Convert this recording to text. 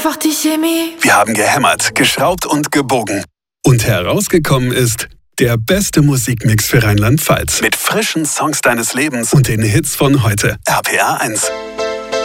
Einfach die Chemie. Wir haben gehämmert, geschraubt und gebogen. Und herausgekommen ist der beste Musikmix für Rheinland-Pfalz. Mit frischen Songs deines Lebens und den Hits von heute. RPA 1.